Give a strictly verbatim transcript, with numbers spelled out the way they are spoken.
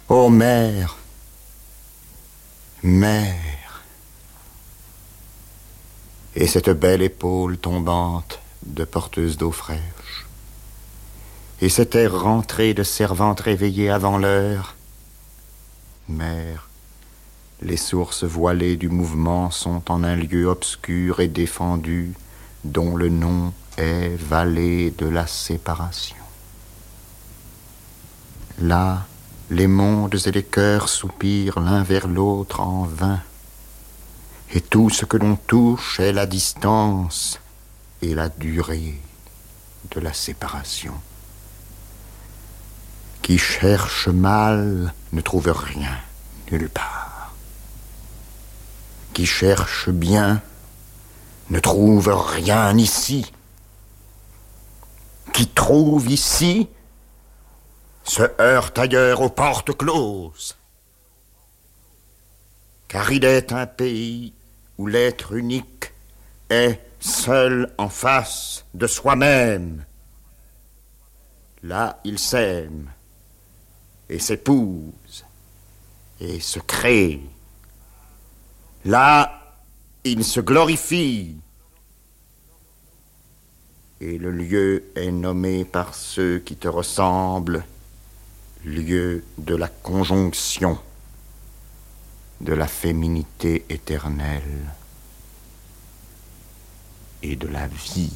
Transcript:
Ô mère, mère, et cette belle épaule tombante de porteuse d'eau fraîche, et cet air rentré de servante réveillée avant l'heure, mère, les sources voilées du mouvement sont en un lieu obscur et défendu, dont le nom est vallée de la séparation. Là, les mondes et les cœurs soupirent l'un vers l'autre en vain, et tout ce que l'on touche est la distance et la durée de la séparation. Qui cherche mal ne trouve rien nulle part. Qui cherche bien ne trouve rien ici. Qui trouve ici se heurte ailleurs aux portes closes. Car il est un pays où l'être unique est seul en face de soi-même. Là, il s'aime et s'épouse et se crée. Là, il se glorifie. Et le lieu est nommé par ceux qui te ressemblent lieu de la conjonction, de la féminité éternelle et de la vie.